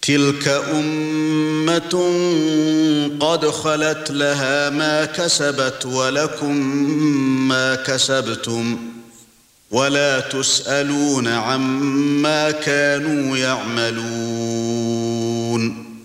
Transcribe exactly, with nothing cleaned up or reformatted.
تِلْكَ أُمَّةٌ قَدْ خَلَتْ لَهَا مَا كَسَبَتْ وَلَكُمْ مَا كَسَبْتُمْ وَلَا تُسْأَلُونَ عَمَّا كَانُوا يَعْمَلُونَ